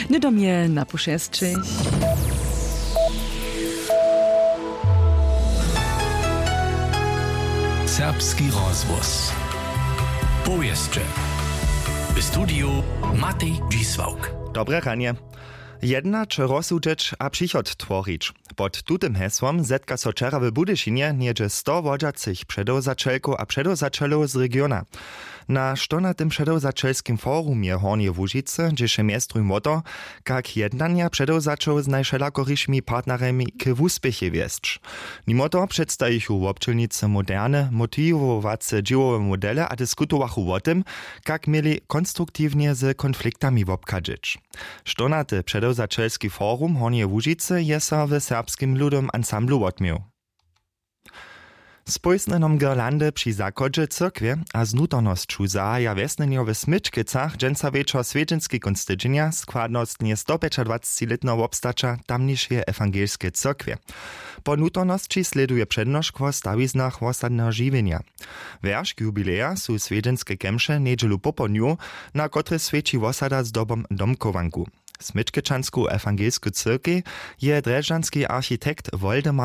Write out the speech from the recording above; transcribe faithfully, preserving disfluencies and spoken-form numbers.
Nie do mnie na puszestrzej. Serbski rozwoz. Powieszcze. W studiu Matej Dzisłauk. Dobre ranie. Jednać, rozsudźeć a przychod tworić. Pod tutym hesłom zetka so wczera w Budyszynie niedzie sto wodzacych przedozačelków a przedozačelów z regiona. Na sztonatym przedozačelskim forumie Hornie Łužice dziesze miestruj o to, jak jednania przedozačelów z najszelakoryšmi partnerami k wuspěchie wiesć. Mimo to przedstawichu obczelnicy moderne, motiwowace dziełowe modele a dyskutowachu o tym, jak mieli konstruktywnie z konfliktami wobkadżyć. Sztonaty przedozačelski forum Hornie Łužice je so w serbskim ludowym ansamblu odmił. Spojsnenom girlandy przy zakodzie cyrkwie a znutornosću zahaja wesneniowe smyczkycach dżęca wieczor swiedźenski konstydzenia składnostnie sto dwadzieścia-letno obstacza tamniejsze ewangelskie cyrkwie. Po nutornosći sleduje przednošk wo stawiznach wosadneho žiwienia. Weršk jubileja su swiedźenskie kemše niedzielu popodniu, na kotre svědčí wosada z dobom domkowanku. Smyczkyczansku ewangelsku cyrkwi je drežanski architekt Woldemar